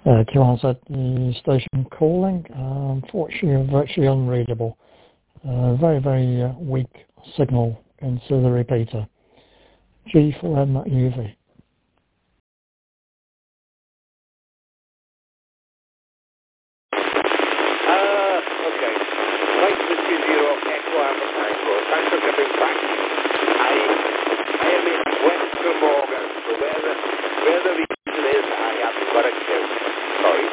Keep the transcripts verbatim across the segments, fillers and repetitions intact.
Uh, Q answered the station calling. Uh, unfortunately, virtually unreadable. Uh, very, very uh, weak signal into the repeater. G four M U V. Uh, okay. Right, Whiskey Zero, Echo Alpha Tango. Thanks for coming back. I, I am in West Glamorgan, so where the, where the reason is, I haven't got a clue. Sorry.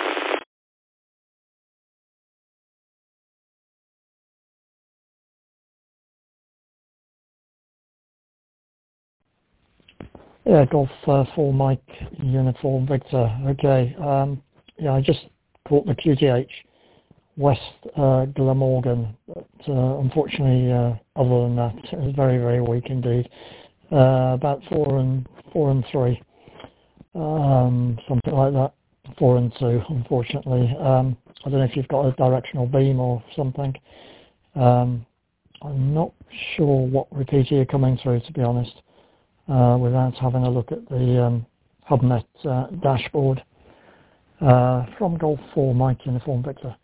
Yeah, Golf uh, four Mike Uniform Victor. Okay. Um, yeah, I just caught the Q T H West uh, Glamorgan, but uh, unfortunately, uh, other than that, it was very, very weak indeed. Uh, about four and four and three, um, something like that. Four and two, unfortunately. Um, I don't know if you've got a directional beam or something. Um, I'm not sure what repeater you're coming through, to be honest, uh, without having a look at the um, HubNet uh, dashboard. Uh, from Golf four Mike Uniform Victor.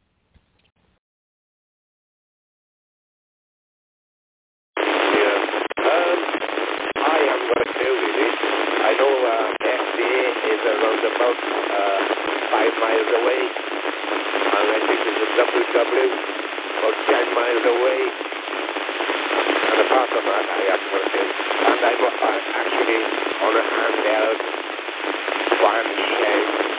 Yeah. Um, I haven't got a clue, really. I know uh, F D A is around about uh, five miles away, and I think there's a W W about ten miles away. And apart from that, I haven't got a clue. And I'm uh, actually on a handheld one shed